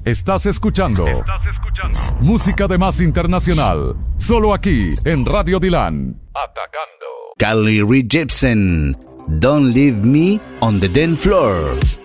Estás escuchando música de más internacional, solo aquí en Radio Dylan. Carly Rae Jepsen, Don't Leave Me on the Dance Floor.